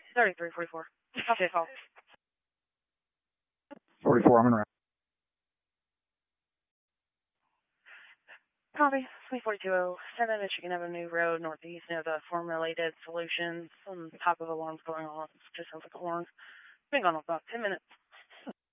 3344. Copy a call. 44, I'm in route. Copy. 34207, Michigan Avenue Road, northeast near the form-related solutions. Some type of alarm's going on. It just sounds like a horn. Been gone about 10 minutes.